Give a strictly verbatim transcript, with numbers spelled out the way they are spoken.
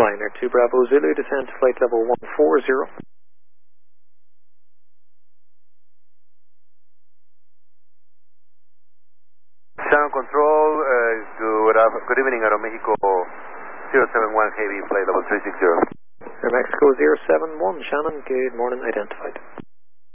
Ryanair two Bravo Zulu, descend to flight level one four zero. Shannon Control, uh, good, good evening, Aeromexico zero seven one Heavy, flight level three six zero. Aeromexico zero seven one, Shannon, good morning, identified.